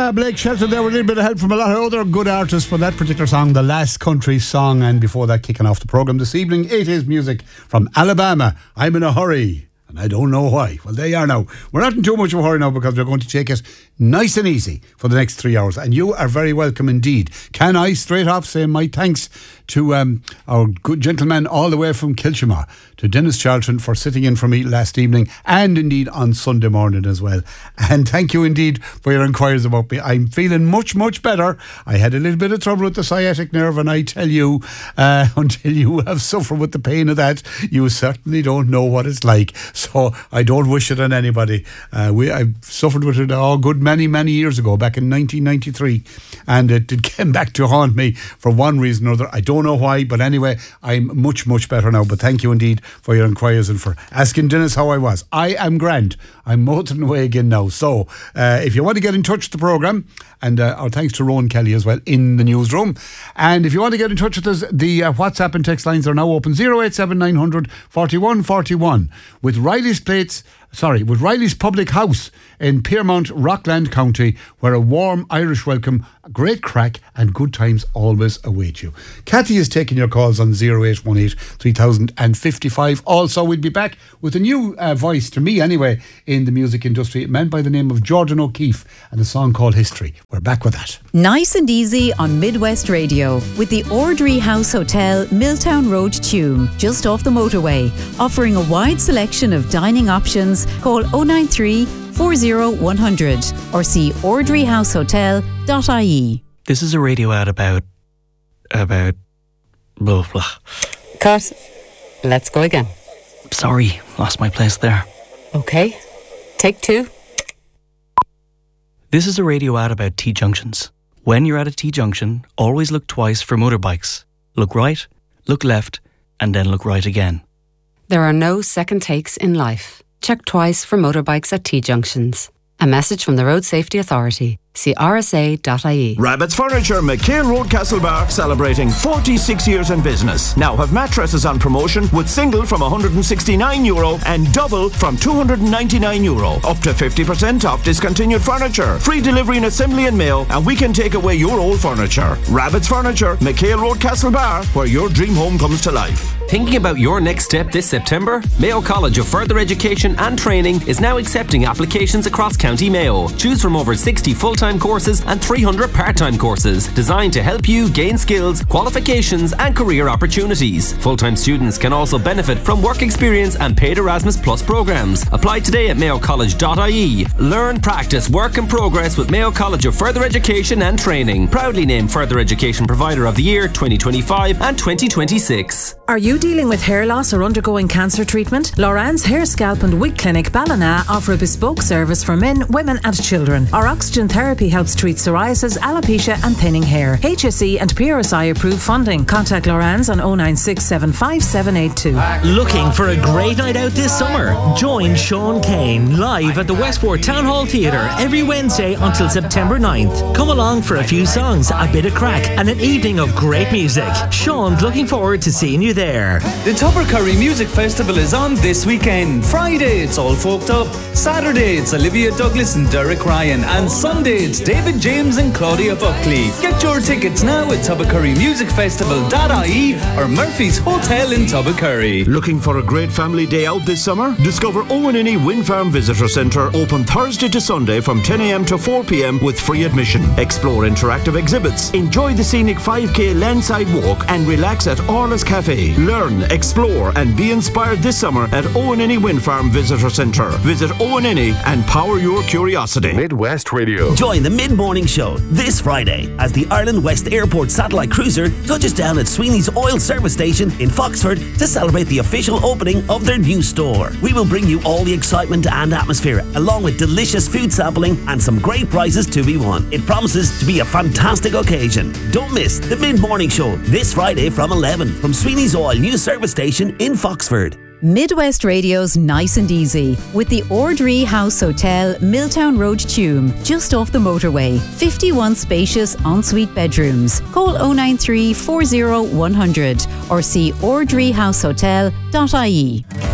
Blake Shelton there with a little bit of help from a lot of other good artists for that particular song, The Last Country Song. And before that, kicking off the programme this evening, it is music from Alabama. I'm in a hurry. And I don't know why. Well, there you are now. We're not in too much of a hurry now because we're going to take it nice and easy for the next 3 hours. And you are very welcome indeed. Can I straight off say my thanks to our good gentleman all the way from Kilchima, to Dennis Charlton for sitting in for me last evening and indeed on Sunday morning as well. And thank you indeed for your inquiries about me. I'm feeling much, much better. I had a little bit of trouble with the sciatic nerve, and I tell you, until you have suffered with the pain of that, you certainly don't know what it's like. So I don't wish it on anybody. I suffered with it many years ago, back in 1993, and it came back to haunt me for one reason or other. I don't know why, but anyway, I'm much, much better now. But thank you indeed for your inquiries and for asking Dennis how I was. I am grand. I'm motoring away again now. So if you want to get in touch with the programme, and our thanks to Rowan Kelly as well in the newsroom. And if you want to get in touch with us, the WhatsApp and text lines are now open, 087 900 41 41 with Riley's Public House in Piermount, Rockland County, where a warm Irish welcome, great crack and good times always await you. Cathy is taking your calls on 0818 3055. Also, we'll be back with a new voice, to me anyway, in the music industry, a man by the name of Jordan O'Keefe, and a song called History. We're back with that. Nice and easy on Midwest Radio with the Ordry House Hotel, Milltown Road, Tuam, just off the motorway, offering a wide selection of dining options. Call 093 40 100 or see ordryhousehotel.ie. This is a radio ad about blah blah. Cut. Let's go again. Sorry, lost my place there. Okay. Take two. This is a radio ad about T-junctions. When you're at a T-junction, always look twice for motorbikes. Look right, look left, and then look right again. There are no second takes in life. Check twice for motorbikes at T-junctions. A message from the Road Safety Authority. See rsa.ie. Rabbit's Furniture, McHale Road, Castlebar, celebrating 46 years in business. Now have mattresses on promotion with single from €169 and double from €299. Up to 50% off discontinued furniture. Free delivery and assembly and mail, and we can take away your old furniture. Rabbit's Furniture, McHale Road, Castlebar, where your dream home comes to life. Thinking about your next step this September? Mayo College of Further Education and Training is now accepting applications across County Mayo. Choose from over 60 full-time courses and 300 part-time courses designed to help you gain skills, qualifications and career opportunities. Full-time students can also benefit from work experience and paid Erasmus Plus programs. Apply today at mayocollege.ie. Learn, practice, work and progress with Mayo College of Further Education and Training. Proudly named Further Education Provider of the Year 2025 and 2026. Are you dealing with hair loss or undergoing cancer treatment? Loran's Hair, Scalp and Wig Clinic Ballina offer a bespoke service for men, women and children. Our oxygen therapy helps treat psoriasis, alopecia and thinning hair. HSE and PRSI approved funding. Contact Loran's on 096 75782. Looking for a great night out this summer? Join Sean Kane live at the Westport Town Hall Theatre every Wednesday until September 9th. Come along for a few songs, a bit of crack and an evening of great music. Sean's looking forward to seeing you there. The Tubbercurry Music Festival is on this weekend. Friday it's All Folked Up. Saturday it's Olivia Douglas and Derek Ryan. And Sunday it's David James and Claudia Buckley. Get your tickets now at tubbercurrymusicfestival.ie or Murphy's Hotel in Tubbercurry. Looking for a great family day out this summer? Discover Owenini Wind Farm Visitor Centre, open Thursday to Sunday from 10 a.m. to 4 p.m. with free admission. Explore interactive exhibits, enjoy the scenic 5k landside walk and relax at Orla's Cafe. Learn, explore and be inspired this summer at Owenini Wind Farm Visitor Centre. Visit Owenini and power your curiosity. Midwest Radio. Join the Mid-Morning Show this Friday as the Ireland West Airport satellite cruiser touches down at Sweeney's Oil Service Station in Foxford to celebrate the official opening of their new store. We will bring you all the excitement and atmosphere, along with delicious food sampling and some great prizes to be won. It promises to be a fantastic occasion. Don't miss the Mid-Morning Show this Friday from 11 from Sweeney's Oil New Service Station in Foxford. Midwest Radio's Nice and Easy with the Ordry House Hotel, Milltown Road, Tuam, just off the motorway. 51 spacious ensuite bedrooms. Call 093 40 100 or see ordryhousehotel.ie.